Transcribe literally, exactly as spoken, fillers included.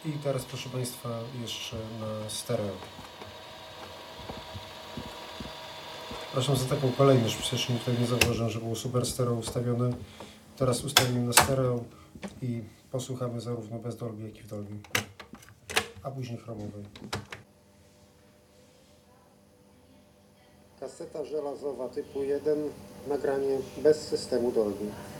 I teraz, proszę Państwa, jeszcze na stereo. Proszę za taką kolejność, przecież nikt tutaj nie zauważył, że było super stereo ustawione. Teraz ustawimy na stereo i posłuchamy zarówno bez Dolby, jak i w Dolby, a później chromowej. Kaseta żelazowa typu jeden, nagranie bez systemu Dolby.